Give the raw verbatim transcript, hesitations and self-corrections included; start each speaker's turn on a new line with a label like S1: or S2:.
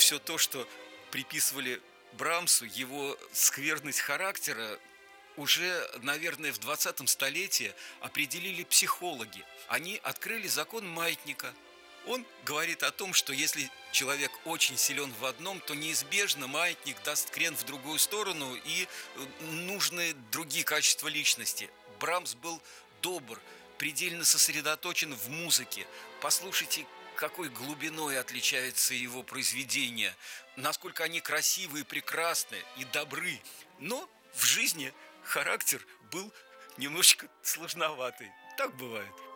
S1: все то, что приписывали Брамсу, его скверность характера, уже, наверное, в двадцатом столетии определили психологи. Они открыли закон маятника. Он говорит о том, что если человек очень силен в одном, то неизбежно маятник даст крен в другую сторону и нужны другие качества личности. Брамс был добр, предельно сосредоточен в музыке. Послушайте, какой глубиной отличаются его произведения, насколько они красивы и прекрасны и добры. Но в жизни характер был немножечко сложноватый. Так бывает.